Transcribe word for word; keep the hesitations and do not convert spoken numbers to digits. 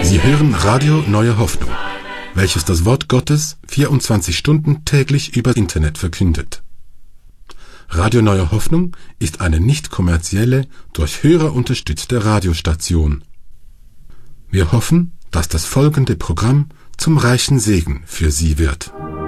Sie hören Radio Neue Hoffnung, welches das Wort Gottes vierundzwanzig Stunden täglich über Internet verkündet. Radio Neue Hoffnung ist eine nicht kommerzielle, durch Hörer unterstützte Radiostation. Wir hoffen, dass das folgende Programm zum reichen Segen für Sie wird.